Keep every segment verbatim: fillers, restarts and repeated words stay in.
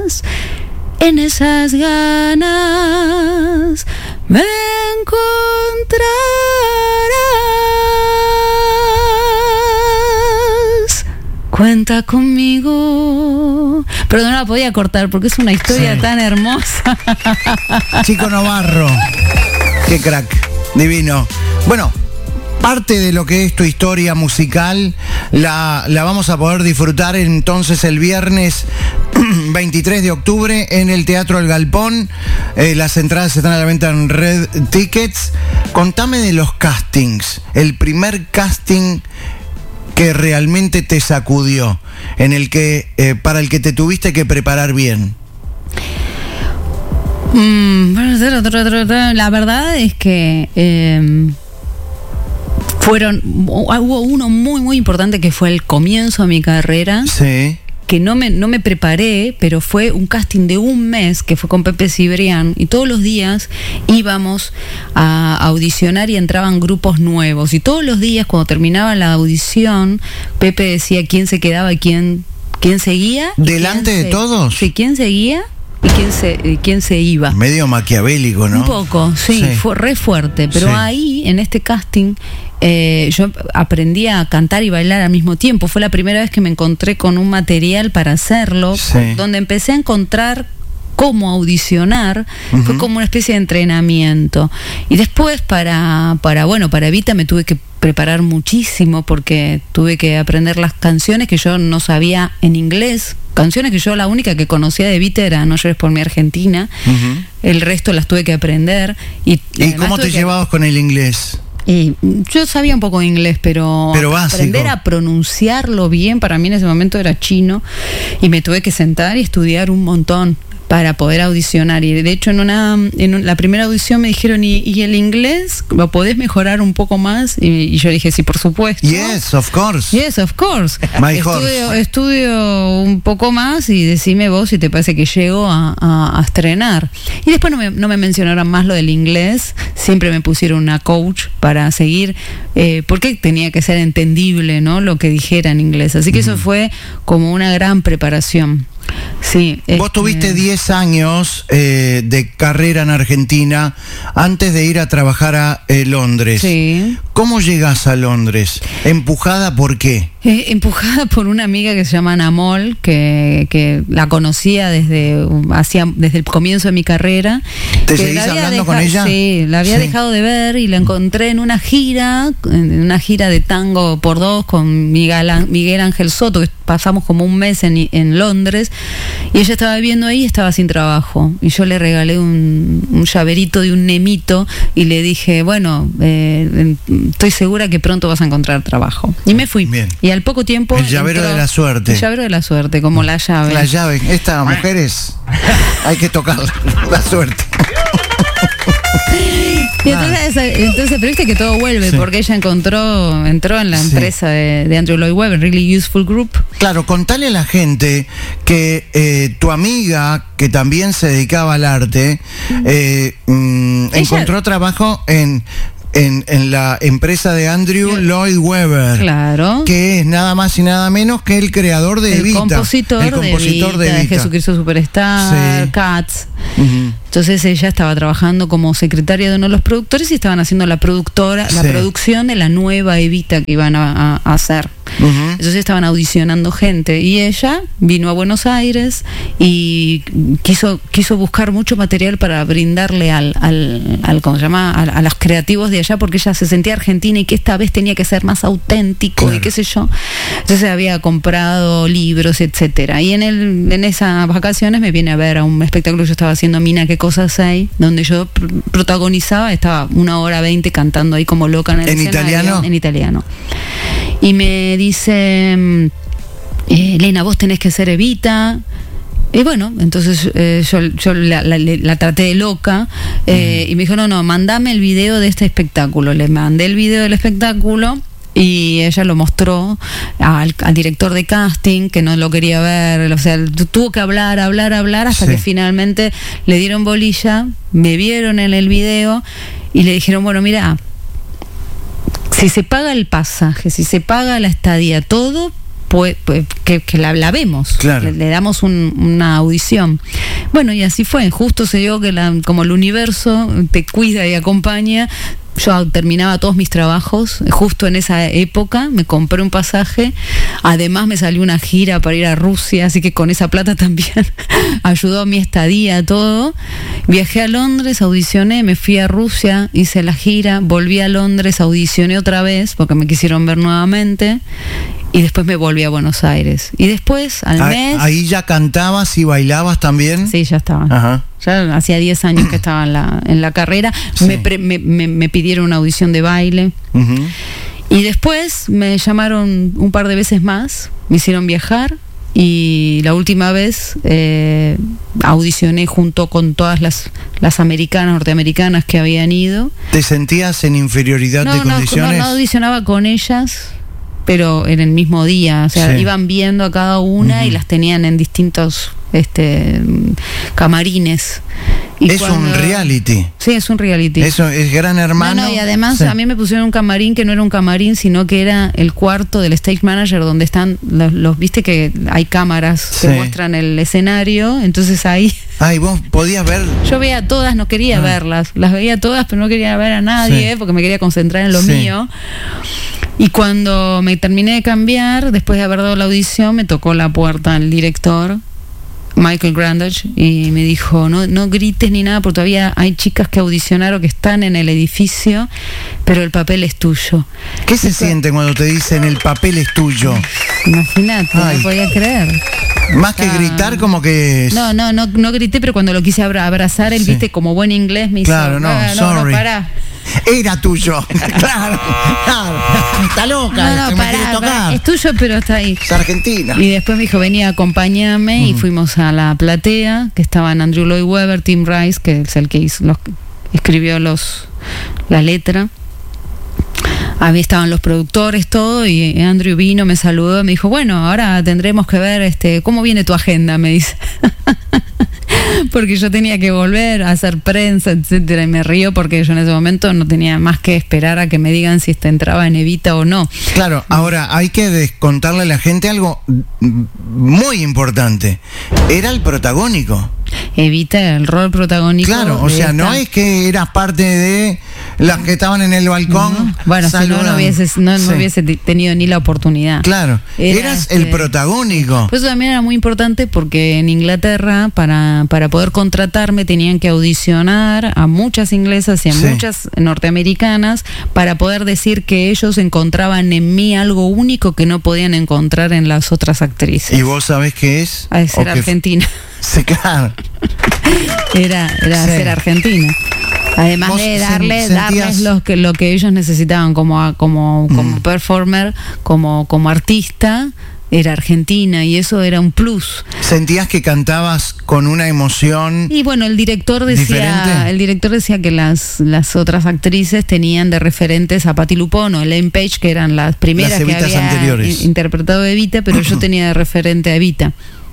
en esas ganas me encontrarás. Cuenta conmigo. Pero no la podía cortar porque es una historia sí. tan hermosa. Chico Novarro. Qué crack. Divino. Bueno, parte de lo que es tu historia musical la, la vamos a poder disfrutar entonces el viernes veintitrés de octubre en el Teatro El Galpón. Eh, las entradas están a la venta en Red Tickets. Contame de los castings. El primer casting que realmente te sacudió, en el que eh, para el que te tuviste que preparar bien. Mm, la verdad es que eh, fueron hubo uno muy muy importante que fue el comienzo de mi carrera. Sí. Que no me, no me preparé, pero fue un casting de un mes que fue con Pepe Cibrián y todos los días íbamos a audicionar y entraban grupos nuevos y todos los días cuando terminaba la audición Pepe decía quién se quedaba y quién, quién seguía. ¿Delante quién de se, todos? Sí, quién seguía y quién se, y quién se iba. Medio maquiavélico, ¿no? Un poco, sí, sí. Fue re fuerte, pero sí. Ahí en este casting Eh, yo aprendí a cantar y bailar al mismo tiempo. Fue la primera vez que me encontré con un material para hacerlo, sí. Donde empecé a encontrar cómo audicionar. Uh-huh. Fue como una especie de entrenamiento. Y después para, para, bueno, para Evita me tuve que preparar muchísimo porque tuve que aprender las canciones que yo no sabía en inglés. Canciones que yo la única que conocía de Evita era No llores por mi Argentina. Uh-huh. El resto las tuve que aprender. ¿Y, ¿Y cómo te que... llevabas con el inglés? Y yo sabía un poco de inglés, pero, pero aprender a pronunciarlo bien para mí en ese momento era chino y me tuve que sentar y estudiar un montón para poder audicionar. Y de hecho en una en la primera audición me dijeron ¿y, y el inglés lo podés mejorar un poco más? Y, y yo dije sí, por supuesto. Yes, of course. Yes, of course. My estudio, estudio un poco más y decime vos si te parece que llego a, a, a estrenar. Y después no me, no me mencionaron más lo del inglés. Siempre me pusieron una coach para seguir, eh, porque tenía que ser entendible, ¿no? Lo que dijera en inglés. Así que uh-huh. Eso fue como una gran preparación. Sí, vos este... tuviste diez años eh, de carrera en Argentina antes de ir a trabajar a eh, Londres. Sí. ¿Cómo llegás a Londres? ¿Empujada por qué? Eh, empujada por una amiga que se llama Ana Moll, que, que la conocía desde, hacía, desde el comienzo de mi carrera. ¿Te seguís hablando dejado, con ella? Sí, la había sí. dejado de ver y la encontré en una gira, en una gira de tango por dos con Miguel, Miguel Ángel Soto, que pasamos como un mes en, en Londres, y ella estaba viviendo ahí y estaba sin trabajo. Y yo le regalé un, un llaverito de un nemito y le dije, bueno, eh, estoy segura que pronto vas a encontrar trabajo. Y me fui. Bien. Y al poco tiempo... El llavero entró, de la suerte. El llavero de la suerte, como la llave. La llave. Esta, mujeres, hay que tocarla. La suerte. Y entonces, entonces, pero viste que todo vuelve, sí. Porque ella encontró, entró en la sí. empresa de, de Andrew Lloyd Webber, Really Useful Group. Claro, contale a la gente que eh, tu amiga, que también se dedicaba al arte, eh, mm, ella... encontró trabajo en... En, en la empresa de Andrew Lloyd Webber, claro, que es nada más y nada menos que el creador de el Evita, compositor el compositor de, Evita, de, Evita. de Jesucristo Superstar, sí. Cats. Uh-huh. Entonces ella estaba trabajando como secretaria de uno de los productores y estaban haciendo la productora, la sí. producción de la nueva Evita que iban a, a hacer. Uh-huh. Entonces estaban audicionando gente y ella vino a Buenos Aires y quiso quiso buscar mucho material para brindarle al, al, al ¿cómo se llama? A, a los creativos de allá, porque ella se sentía argentina y que esta vez tenía que ser más auténtico, claro. Y qué sé yo. Entonces había comprado libros, etcétera. Y en el en esas vacaciones me viene a ver a un espectáculo que yo estaba haciendo, Mina, qué cosas hay, donde yo pr- protagonizaba, estaba una hora veinte cantando ahí como loca en el ¿En escenario, italiano? En italiano. Y me dice, eh, Elena, vos tenés que ser Evita. Y bueno, entonces eh, yo, yo la, la, la traté de loca, eh, mm. y me dijo, no, no, mandame el video de este espectáculo. Le mandé el video del espectáculo y ella lo mostró al, al director de casting, que no lo quería ver. O sea, tuvo que hablar, hablar, hablar, hasta sí. que finalmente le dieron bolilla, me vieron en el video y le dijeron, bueno, mira, si se paga el pasaje, si se paga la estadía, todo, pues, pues, que, que la, la vemos, claro. le, le damos un, una audición. Bueno, y así fue, justo se dio que la, como el universo te cuida y acompaña. Yo terminaba todos mis trabajos justo en esa época, me compré un pasaje, además me salió una gira para ir a Rusia, así que con esa plata también ayudó a mi estadía, todo. Viajé a Londres, audicioné, me fui a Rusia, hice la gira, volví a Londres, audicioné otra vez porque me quisieron ver nuevamente y después me volví a Buenos Aires. Y después, al ahí, mes... ¿Ahí ya cantabas y bailabas también? Sí, ya estaba. Ajá. Ya hacía diez años que estaba en la, en la carrera. Sí. Me, pre, me, me, me pidieron una audición de baile. Uh-huh. Y después me llamaron un par de veces más, me hicieron viajar. Y la última vez eh, audicioné junto con todas las, las americanas, norteamericanas que habían ido. ¿Te sentías en inferioridad no, de no, condiciones? No, no audicionaba con ellas, pero en el mismo día. O sea, sí. iban viendo a cada una uh-huh. y las tenían en distintos este camarines. Y es cuando... un reality. Sí, es un reality. Eso es Gran Hermano. No, no, y además sí. a mí me pusieron un camarín que no era un camarín, sino que era el cuarto del stage manager donde están los, los viste que hay cámaras sí. que muestran el escenario, entonces ahí... Ay, vos podías ver... Yo veía a todas, no quería ah. verlas, las veía todas, pero no quería ver a nadie, sí. porque me quería concentrar en lo sí. mío. Y cuando me terminé de cambiar, después de haber dado la audición, me tocó la puerta el director, Michael Grandage, y me dijo, no, no grites ni nada, porque todavía hay chicas que audicionaron que están en el edificio, pero el papel es tuyo. ¿Qué se Esto... siente cuando te dicen el papel es tuyo? Imagínate, no podía creer. Más que ah. gritar, como que... No, no, no, no grité, pero cuando lo quise abrazar, él, sí. viste, como buen inglés, me hizo... Claro, no, ah, no, sorry. no, pará. Era tuyo. Claro, claro. Está loca, no, no, que pará, me quiere tocar. Pará. Es tuyo, pero está ahí. Es Argentina. Y después me dijo, vení, acompáñame, mm. y fuimos a la platea, que estaban Andrew Lloyd Webber, Tim Rice, que es el que hizo los, escribió los la letra. Ahí estaban los productores, todo, y Andrew vino, me saludó, me dijo, bueno, ahora tendremos que ver este cómo viene tu agenda, me dice. Porque yo tenía que volver a hacer prensa, etcétera, y me río porque yo en ese momento no tenía más que esperar a que me digan si este entraba en Evita o no. Claro, ahora hay que descontarle a la gente algo muy importante. Era el protagónico. Evita el rol protagónico. Claro, o sea, esta... no es que eras parte de las que estaban en el balcón. No. Bueno, saludando. si no, no hubiese, no, sí. no hubiese tenido ni la oportunidad. Claro, Era eras este... el protagónico. Pues eso también era muy importante porque en Inglaterra, para, para poder contratarme, tenían que audicionar a muchas inglesas y a sí. muchas norteamericanas para poder decir que ellos encontraban en mí algo único que no podían encontrar en las otras actrices. ¿Y vos sabés qué es? A ser argentina. Sí, claro. Era, era sí. ser argentina. Además de darle, darles lo que, lo que ellos necesitaban como, como, como mm. performer, como, como artista, era argentina, y eso era un plus. ¿Sentías que cantabas con una emoción? Y bueno, el director decía, diferente? el director decía que las, las otras actrices tenían de referentes a Patti LuPone o Elaine Paige, que eran las primeras las que había anteriores. interpretado Evita, pero yo tenía de referente a Evita.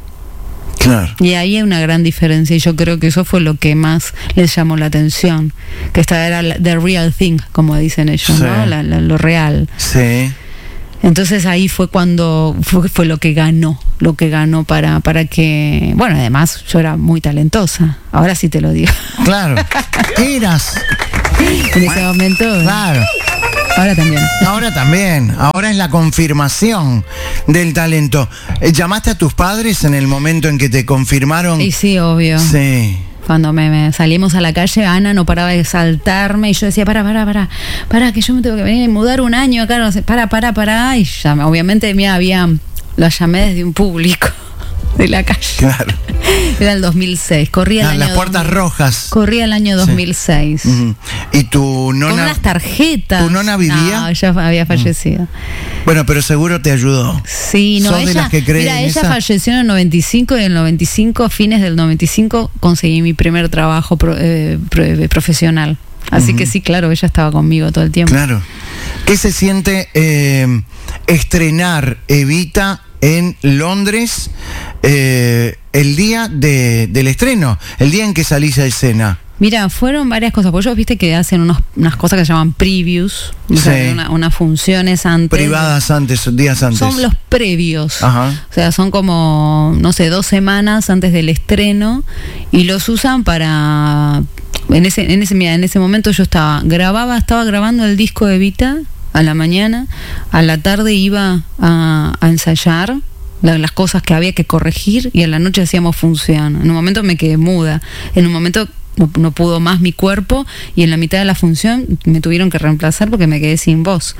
Claro. Y ahí hay una gran diferencia, y yo creo que eso fue lo que más les llamó la atención, que esta era la, the real thing, como dicen ellos, sí. ¿no? La, la, lo real. Sí. Entonces ahí fue cuando fue, fue lo que ganó, lo que ganó para, para que, bueno, además yo era muy talentosa, ahora sí te lo digo. Claro, eras. En ese momento. Claro. Ahora también. Ahora también. Ahora es la confirmación del talento. ¿Llamaste a tus padres en el momento en que te confirmaron? Sí, sí, obvio. Sí. Cuando me, me salimos a la calle, Ana no paraba de saltarme y yo decía, para, para, para, para, que yo me tengo que venir a mudar un año acá, no sé, para, para, para. Y ya, obviamente, mira, había, la llamé desde un público de la calle. Claro. Era el dos mil seis, corría el ah, año... Las puertas dos mil, rojas. Corría el año dos mil seis. Sí. Uh-huh. ¿Y tu nona...? Con unas tarjetas. ¿Tu nona vivía? No, ya había fallecido. Uh-huh. Bueno, pero seguro te ayudó. Sí, no, ¿Sos ella... de las que creen mira, ella esa? falleció en el noventa y cinco, y en el noventa y cinco, fines del noventa y cinco, conseguí mi primer trabajo pro, eh, pro, eh, profesional. Así uh-huh. que sí, claro, ella estaba conmigo todo el tiempo. Claro. ¿Qué se siente eh, estrenar Evita en Londres eh, el día de, del estreno, el día en que salís a escena? Mira, fueron varias cosas, porque ellos viste que hacen unos, unas cosas que se llaman previews, Sí. o sea, una, unas funciones antes. Privadas antes, días antes. Son los previos. Ajá. O sea, son como, no sé, dos semanas antes del estreno y los usan para... En ese, en ese, mira, en ese momento yo estaba, grababa, estaba grabando el disco de Evita a la mañana, a la tarde iba a, a ensayar la, las cosas que había que corregir y a la noche hacíamos función. En un momento me quedé muda, en un momento no, no pudo más mi cuerpo y en la mitad de la función me tuvieron que reemplazar porque me quedé sin voz.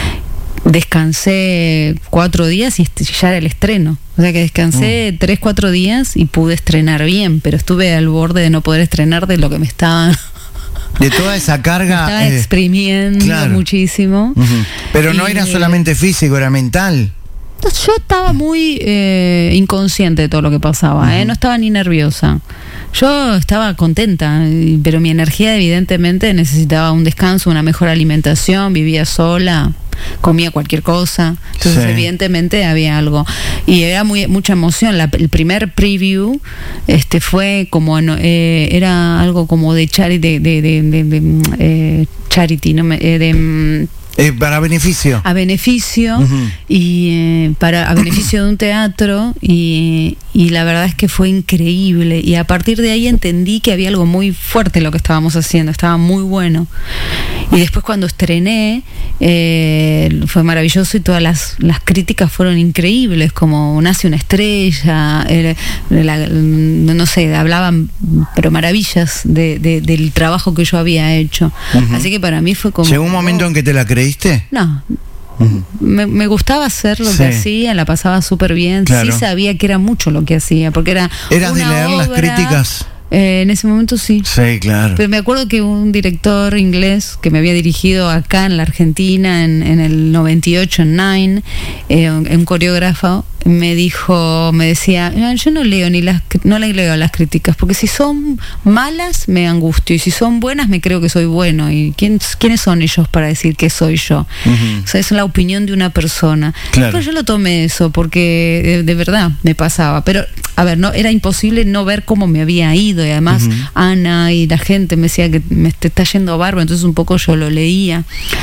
Descansé cuatro días y ya era el estreno. O sea que descansé mm. tres, cuatro días y pude estrenar bien, pero estuve al borde de no poder estrenar de lo que me estaba... De toda esa carga... Me estaba eh, exprimiendo claro. muchísimo. Uh-huh. Pero no y, era solamente físico, era mental. Yo estaba muy eh, inconsciente de todo lo que pasaba, uh-huh. ¿eh? No estaba ni nerviosa. Yo estaba contenta, pero mi energía evidentemente necesitaba un descanso, una mejor alimentación, vivía sola, comía cualquier cosa, entonces sí. evidentemente había algo y era muy mucha emoción. La, el primer preview este fue como eh, era algo como de charity, de, de, de, de, de eh, charity, no me, eh, de Eh, para beneficio. A beneficio uh-huh. y eh, para a beneficio de un teatro y, y la verdad es que fue increíble y a partir de ahí entendí que había algo muy fuerte en lo que estábamos haciendo, estaba muy bueno y después cuando estrené eh, fue maravilloso y todas las, las críticas fueron increíbles, como nace una estrella, eh, la, no sé, hablaban pero maravillas de, de, del trabajo que yo había hecho, uh-huh. así que para mí fue como... Llegó un momento oh, en que te la creí. ¿Viste? No, uh-huh. me, me gustaba hacer lo sí. que hacía, la pasaba súper bien, claro. sí sabía que era mucho lo que hacía, porque era ¿Eras una de leer obra, las críticas? Eh, en ese momento sí. Sí, claro. Pero me acuerdo que un director inglés que me había dirigido acá en la Argentina en, en el noventa y ocho en Nine, eh, un, un coreógrafo, me dijo, me decía, no, yo no leo ni las no le leo las críticas, porque si son malas me angustio y si son buenas me creo que soy bueno y quién, quiénes son ellos para decir que soy yo. Uh-huh. O sea, es la opinión de una persona. Claro. Después yo lo tomé eso porque de, de verdad me pasaba, pero a ver, no era imposible no ver cómo me había ido y además uh-huh. Ana y la gente me decía que me te está yendo bárbaro, entonces un poco yo lo leía,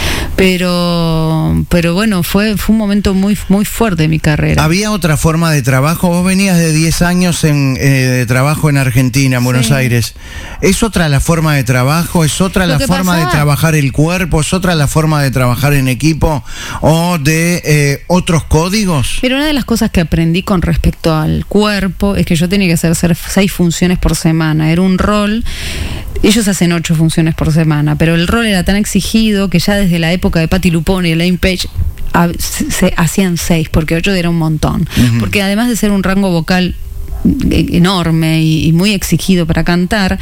pero pero bueno, fue fue un momento muy muy fuerte de mi carrera. Había otra forma de trabajo. Vos venías de diez años en, eh, de trabajo en Argentina, en Buenos sí. Aires. ¿Es otra la forma de trabajo? ¿Es otra Lo la forma pasaba... de trabajar el cuerpo? ¿Es otra la forma de trabajar en equipo? ¿O de eh, otros códigos? Pero una de las cosas que aprendí con respecto al cuerpo es que yo tenía que hacer, hacer seis funciones por semana. Era un rol... Ellos hacen ocho funciones por semana, pero el rol era tan exigido que ya desde la época de Patti Lupone y Elaine Page a, se, se hacían seis, porque ocho era un montón. Uh-huh. Porque además de ser un rango vocal enorme y, y muy exigido para cantar,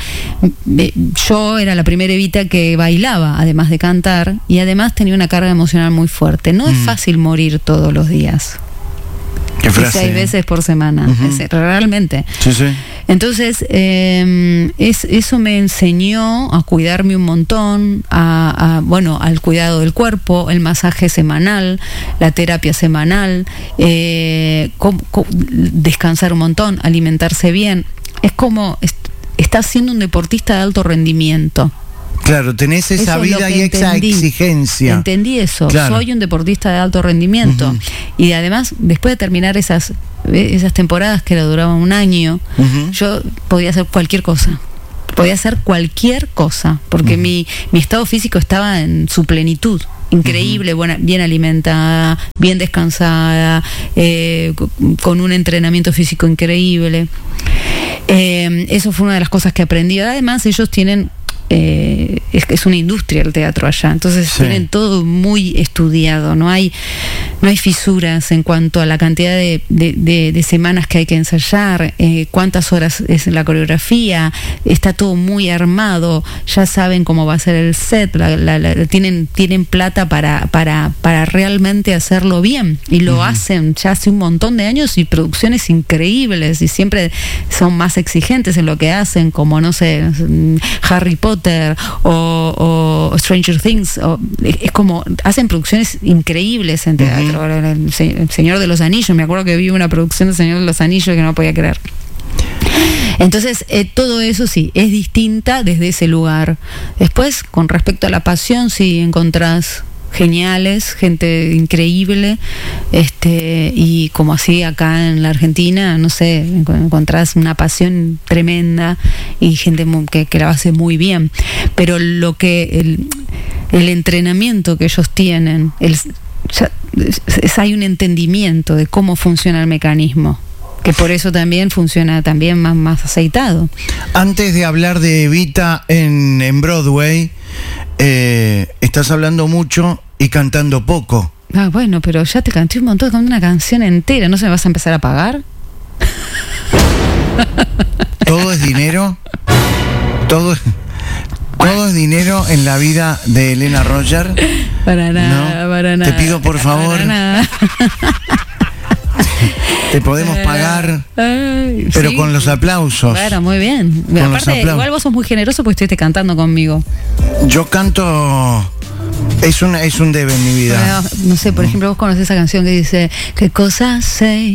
yo era la primera Evita que bailaba además de cantar y además tenía una carga emocional muy fuerte. No uh-huh. es fácil morir todos los días. ¿Qué frase? Seis veces por semana, uh-huh. es, realmente. Sí, sí. Entonces, eh, es, eso me enseñó a cuidarme un montón, a, a, bueno, al cuidado del cuerpo, el masaje semanal, la terapia semanal, eh, com, com, descansar un montón, alimentarse bien. Es como, est- estás siendo un deportista de alto rendimiento. Claro, tenés esa eso vida y esa entendí. exigencia. Entendí eso, claro. Soy un deportista de alto rendimiento. Uh-huh. Y además, después de terminar esas, esas temporadas que duraban un año, uh-huh. yo podía hacer cualquier cosa. Podía hacer cualquier cosa, porque uh-huh. mi, mi estado físico estaba en su plenitud. Increíble, uh-huh. buena, bien alimentada, bien descansada, eh, con un entrenamiento físico increíble. Eh, eso fue una de las cosas que aprendí. Además, ellos tienen... Eh, es que es una industria el teatro allá, entonces sí. tienen todo muy estudiado, no hay no hay fisuras en cuanto a la cantidad de, de, de, de semanas que hay que ensayar, eh, cuántas horas es la coreografía, está todo muy armado, ya saben cómo va a ser el set, la, la, la, tienen tienen plata para para para realmente hacerlo bien y lo uh-huh. hacen ya hace un montón de años y producciones increíbles y siempre son más exigentes en lo que hacen, como no sé, Harry Potter o, o Stranger Things, o, es como hacen producciones increíbles en teatro. Uh-huh. el, el, el Señor de los Anillos, me acuerdo que vi una producción del Señor de los Anillos que no podía creer. Entonces, eh, todo eso sí, es distinta desde ese lugar. Después, con respecto a la pasión, sí encontrás geniales, gente increíble, este, y como así acá en la Argentina, no sé, encontrás una pasión tremenda y gente muy, que, que la hace muy bien. Pero lo que el, el entrenamiento que ellos tienen, el, ya, es, hay un entendimiento de cómo funciona el mecanismo, que por eso también funciona también más, más aceitado. Antes de hablar de Evita en, en Broadway, eh, estás hablando mucho y cantando poco. Ah, bueno, pero ya te canté un montón, canté una canción entera, ¿no se me vas a empezar a pagar? ¿Todo es dinero? ¿Todo, todo es dinero en la vida de Elena Roger? Para nada, ¿no? para nada. Te pido por favor. Para nada. Te podemos pagar, Ay, pero sí, con los aplausos. Claro, muy bien. Con Aparte, igual vos sos muy generoso porque estuviste cantando conmigo. Yo canto, es un, es un debe en mi vida. Pero, no sé, por ejemplo, vos conocés esa canción que dice, ¿qué cosas sé?